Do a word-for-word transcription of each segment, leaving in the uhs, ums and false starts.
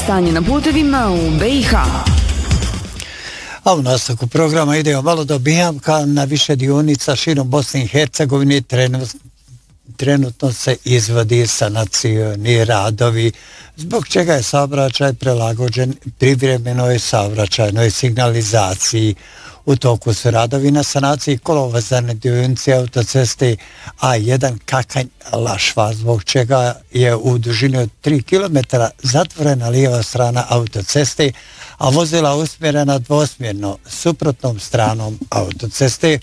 stanje na putevima u B i H. A u nastavku programa idemo malo do Bijamka. Na više dionica širom Bosne i Hercegovine trenutno se izvodi sanacioni radovi, zbog čega je saobraćaj prilagođen privremenoj saobraćajnoj signalizaciji. U toku su radovi na sanaciji kolovazane dionice autoceste A jedan Kakanj-Lašva, zbog čega je u dužini od tri kilometra zatvorena lijeva strana autoceste, a vozila usmjerena dvosmjerno suprotnom stranom autoceste.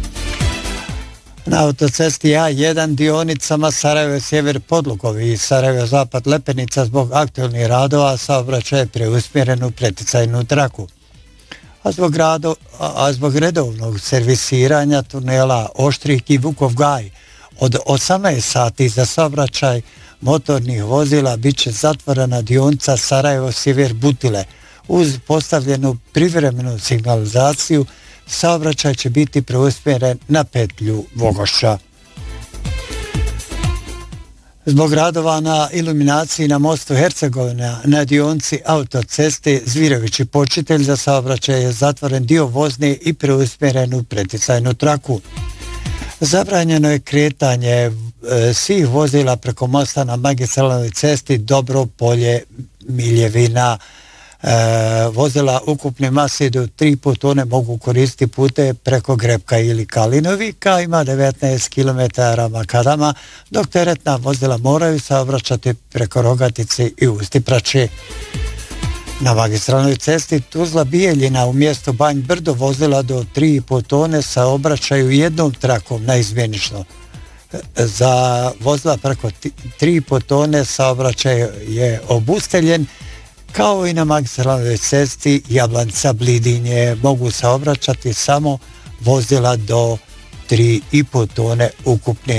Na autocesti A jedan dionicama Sarajevo-Sjever Podlugovi i Sarajevo-Zapad Lepenica zbog aktualnih radova saobraćaj je preusmjeren u preticajnu traku. A zbog, rado, a zbog redovnog servisiranja tunela Oštrik i Vukov Gaj od osamnaest sati za saobraćaj motornih vozila bit će zatvorena dionica Sarajevo-Sjever Butile. Uz postavljenu privremenu signalizaciju saobraćaj će biti preusmjeren na petlju Vogošća. Zbog radova na iluminaciji na mostu Hercegovina na dionci autoceste Zvirović i Počitelj za saobraćaj je zatvoren dio vozne i preusmjeren u preticajnu traku. Zabranjeno je kretanje e, svih vozila preko mosta na magistralnoj cesti Dobro Polje Miljevina. E, vozila ukupne mase do tri i po tone mogu koristiti pute preko Grepka ili Kalinovika, ima devetnaest kilometara makadama, dok teretna vozila moraju saobraćati preko Rogatice i Ustiprače. Na magistralnoj cesti Tuzla Bijeljina u mjestu Banj Brdo vozila do tri i po tone saobraćaju jednom trakom naizmjenično. Za vozila preko tri i po tone saobraćaj je obustavljen, kao i na magistralnoj cesti Jablanca Blidinje mogu saobraćati samo vozila do tri i po tone ukupne